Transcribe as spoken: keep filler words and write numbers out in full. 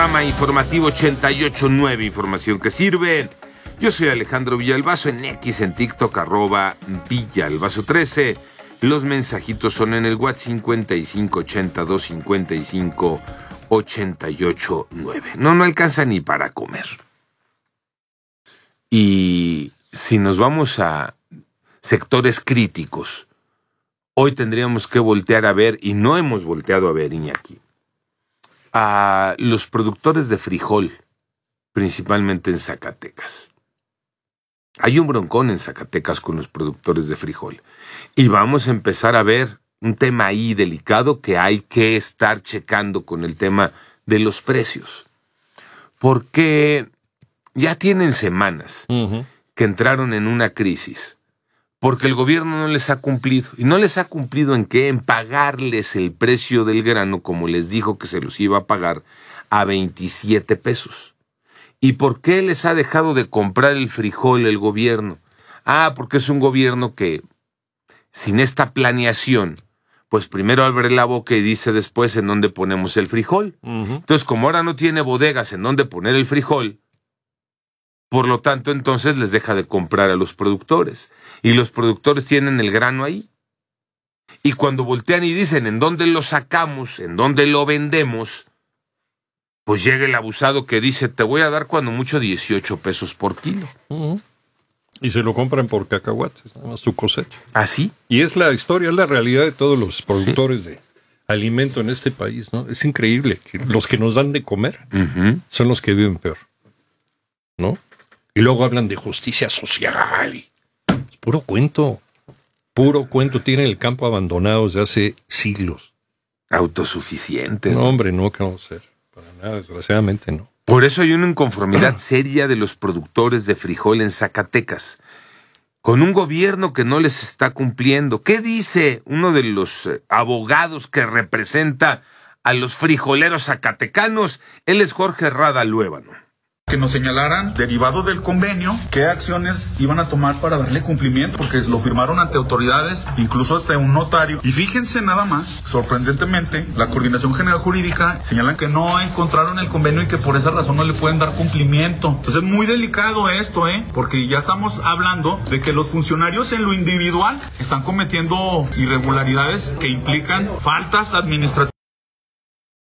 Panorama Informativo ochenta y ocho punto nueve, información que sirve. Yo soy Alejandro Villalbazo, en X, en TikTok, arroba Villalbazo trece. Los mensajitos son en el WhatsApp cincuenta y cinco ochenta y dos cincuenta y cinco ochenta y ocho nueve. No, no alcanza ni para comer. Y si nos vamos a sectores críticos, hoy tendríamos que voltear a ver, y no hemos volteado a ver, Iñaki, a los productores de frijol, principalmente en Zacatecas. Hay un broncón en Zacatecas con los productores de frijol. Y vamos a empezar a ver un tema ahí delicado que hay que estar checando con el tema de los precios. Porque ya tienen semanas uh-huh. que entraron en una crisis. Porque el gobierno no les ha cumplido. ¿Y no les ha cumplido en qué? En pagarles el precio del grano, como les dijo que se los iba a pagar, a veintisiete pesos. ¿Y por qué les ha dejado de comprar el frijol el gobierno? Ah, porque es un gobierno que, sin esta planeación, pues primero abre la boca y dice después en dónde ponemos el frijol. Uh-huh. Entonces, como ahora no tiene bodegas en dónde poner el frijol, por lo tanto, entonces les deja de comprar a los productores. Y los productores tienen el grano ahí. Y cuando voltean y dicen en dónde lo sacamos, en dónde lo vendemos, pues llega el abusado que dice, te voy a dar cuando mucho dieciocho pesos por kilo. Uh-huh. Y se lo compran por cacahuates, nada más su cosecha. ¿Ah, sí? Y es la historia, es la realidad de todos los productores sí. de alimento en este país, ¿no? Es increíble que los que nos dan de comer uh-huh. son los que viven peor, ¿no? Y luego hablan de justicia social. Y es puro cuento. Puro cuento. Tienen el campo abandonado desde hace siglos. Autosuficientes. No, hombre, no, que vamos a ser. Para nada, desgraciadamente no. Por eso hay una inconformidad seria de los productores de frijol en Zacatecas, con un gobierno que no les está cumpliendo. ¿Qué dice uno de los abogados que representa a los frijoleros zacatecanos? Él es Jorge Rada Luébano. Que nos señalaran, derivado del convenio, qué acciones iban a tomar para darle cumplimiento, porque lo firmaron ante autoridades, incluso hasta un notario. Y fíjense nada más, sorprendentemente, la Coordinación General Jurídica señalan que no encontraron el convenio y que por esa razón no le pueden dar cumplimiento. Entonces es muy delicado esto, ¿eh? Porque ya estamos hablando de que los funcionarios en lo individual están cometiendo irregularidades que implican faltas administrativas.